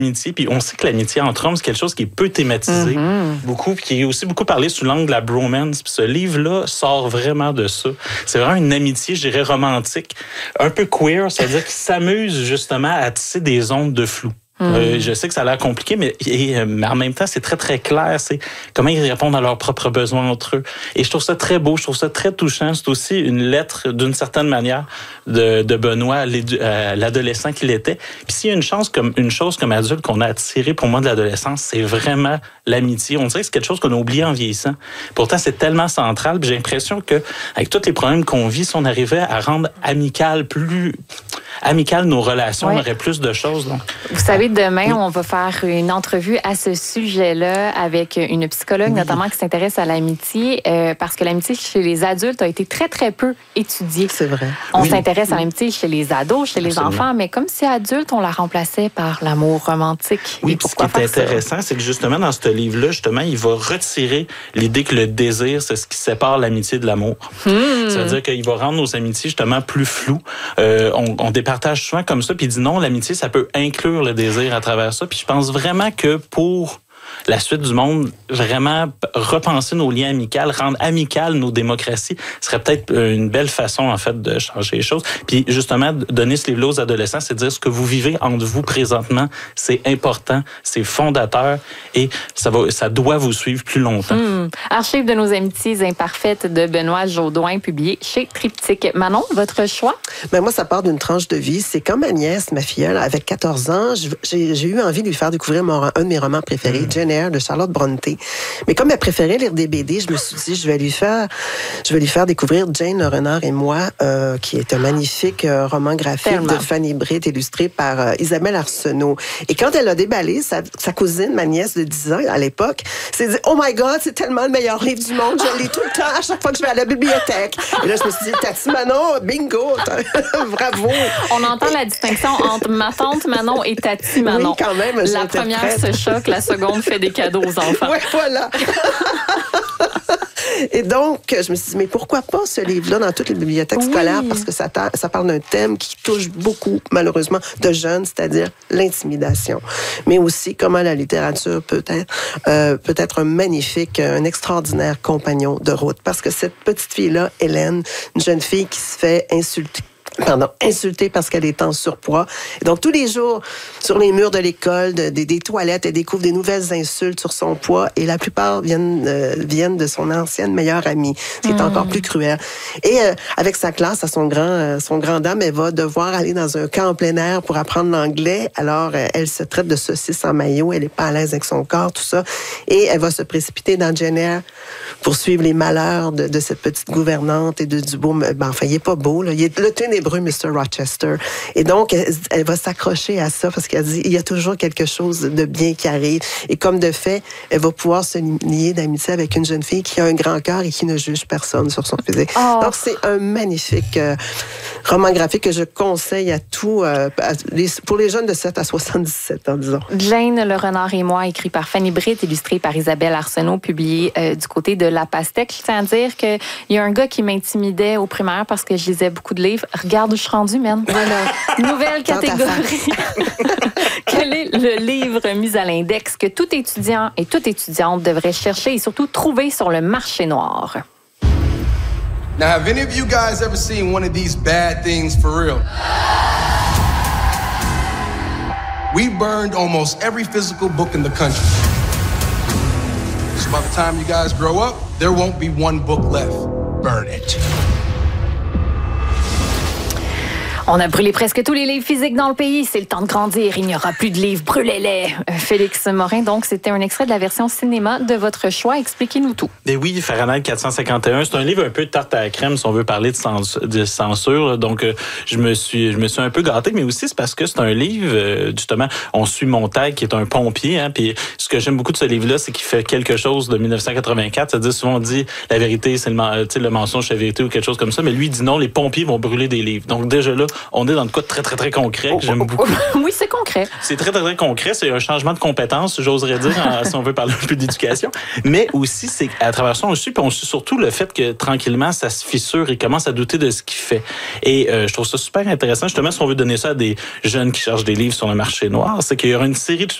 l'amitié, puis on sait que l'amitié entre hommes, c'est quelque chose qui est peu thématisé, beaucoup, puis qui est aussi beaucoup parlé sous l'angle de la bromance. Puis ce livre-là sort vraiment de ça. C'est vraiment une amitié, je dirais, romantique, un peu queer, c'est-à-dire qu'il s'amuse justement à tisser des ondes de flou. Je sais que ça a l'air compliqué, mais en même temps, c'est très, très clair. C'est comment ils répondent à leurs propres besoins entre eux. Et je trouve ça très beau, je trouve ça très touchant. C'est aussi une lettre, d'une certaine manière, de Benoît à l'adolescent qu'il était. Puis s'il y a une chose comme adulte qu'on a attiré pour moi de l'adolescence, c'est vraiment l'amitié. On dirait que c'est quelque chose qu'on a oublié en vieillissant. Pourtant, c'est tellement central. Puis j'ai l'impression que avec tous les problèmes qu'on vit, si on arrivait à rendre amicales nos relations, on aurait plus de choses. Donc. Vous savez, demain, on va faire une entrevue à ce sujet-là avec une psychologue, notamment, qui s'intéresse à l'amitié, parce que l'amitié chez les adultes a été très, très peu étudiée. C'est vrai. On s'intéresse à l'amitié chez les ados, chez les enfants, mais comme si adulte, on la remplaçait par l'amour romantique. Oui, puis ce qui est intéressant, c'est que justement, dans ce livre-là, justement, il va retirer l'idée que le désir, c'est ce qui sépare l'amitié de l'amour. C'est-à-dire qu'il va rendre nos amitiés, justement, plus floues. On départage souvent comme ça, puis il dit non, l'amitié, ça peut inclure le désir à travers ça. Puis je pense vraiment que pour la suite du monde, vraiment repenser nos liens amicaux, rendre amicales nos démocraties, serait peut-être une belle façon, en fait, de changer les choses. Puis justement, donner ce livre-là aux adolescents, c'est de dire ce que vous vivez entre vous présentement, c'est important, c'est fondateur et ça doit vous suivre plus longtemps. Archives de nos amitiés imparfaites de Benoît Jaudoin, publié chez Triptyque. Manon, votre choix? Ben moi, ça part d'une tranche de vie. C'est comme ma nièce, ma filleule, avec 14 ans, j'ai eu envie de lui faire découvrir un de mes romans préférés, Jane Eyre de Charlotte Brontë. Mais comme elle préférait lire des BD, je me suis dit, je vais lui faire découvrir Jane, le renard et moi, qui est un magnifique roman graphique de Fanny Britt, illustré par Isabelle Arsenault. Et quand elle a déballé, sa cousine, ma nièce de 10 ans à l'époque, s'est dit, oh my God, c'est tellement le meilleur livre du monde, je le lis tout le temps à chaque fois que je vais à la bibliothèque. Et là, je me suis dit, Tati Manon, bingo, bravo. On entend la distinction entre ma tante Manon et Tati Manon. Oui, quand même. La première se choque, la seconde fait des cadeaux aux enfants. Oui, voilà. Et donc, je me suis dit, mais pourquoi pas ce livre-là dans toutes les bibliothèques scolaires? Parce que ça parle d'un thème qui touche beaucoup, malheureusement, de jeunes, c'est-à-dire l'intimidation. Mais aussi comment la littérature peut être un extraordinaire compagnon de route. Parce que cette petite fille-là, Hélène, une jeune fille qui se fait insultée parce qu'elle est en surpoids. Et donc, tous les jours, sur les murs de l'école, des toilettes, elle découvre des nouvelles insultes sur son poids et la plupart viennent de son ancienne meilleure amie, ce qui est encore plus cruel. Et avec sa classe, à son grand dame, elle va devoir aller dans un camp en plein air pour apprendre l'anglais. Alors, elle se traite de saucisse en maillot, elle n'est pas à l'aise avec son corps, tout ça. Et elle va se précipiter dans Jane Eyre pour suivre les malheurs de cette petite gouvernante et du beau... enfin, il n'est pas beau, là. Il est le ténébreux Mr. Rochester. Et donc, elle va s'accrocher à ça parce qu'elle dit, il y a toujours quelque chose de bien qui arrive. Et comme de fait, elle va pouvoir se lier d'amitié avec une jeune fille qui a un grand cœur et qui ne juge personne sur son physique. Donc, c'est un magnifique roman graphique que je conseille à tous, pour les jeunes de 7 à 77 ans, disons. Jane, le renard et moi, écrit par Fanny Britt, illustré par Isabelle Arsenault, publié du côté de La Pastèque. Je tiens à dire qu'il y a un gars qui m'intimidait au primaire parce que je lisais beaucoup de livres. Regarde où je suis rendue, man. Voilà. Nouvelle catégorie. Quel est le livre mis à l'index que tout étudiant et toute étudiante devrait chercher et surtout trouver sur le marché noir? Now, have any of you guys ever seen one of these bad things for real? We burned almost every physical book in the country. So by the time you guys grow up, there won't be one book left. Burn it. On a brûlé presque tous les livres physiques dans le pays. C'est le temps de grandir. Il n'y aura plus de livres. Brûlez-les. Félix Morin, donc, c'était un extrait de la version cinéma de votre choix. Expliquez-nous tout. Et oui, Fahrenheit 451, c'est un livre un peu de tarte à la crème si on veut parler de censure. Donc, je me suis un peu gâté, mais aussi c'est parce que c'est un livre, justement, on suit Montag, qui est un pompier. Hein, puis ce que j'aime beaucoup de ce livre-là, c'est qu'il fait quelque chose de 1984. C'est-à-dire, souvent on dit la vérité, c'est le mensonge, c'est la vérité ou quelque chose comme ça. Mais lui, il dit non, les pompiers vont brûler des livres. Donc, déjà là, on est dans le cas de très, très, très concret que j'aime beaucoup. Oui, c'est concret. C'est très, très, très concret. C'est un changement de compétence, j'oserais dire, si on veut parler un peu d'éducation. Mais aussi, c'est à travers ça, on suit, puis on suit surtout le fait que tranquillement, ça se fissure et commence à douter de ce qu'il fait. Et je trouve ça super intéressant. Justement, si on veut donner ça à des jeunes qui cherchent des livres sur le marché noir, c'est qu'il y aura une série de